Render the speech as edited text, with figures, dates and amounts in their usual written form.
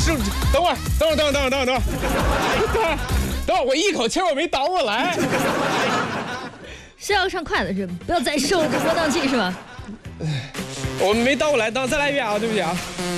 是，等会儿，我一口气我没倒过来。 是要上筷子是吧？不要再受这波荡气是吧？ 我没倒过来，再来一遍啊，对不起啊。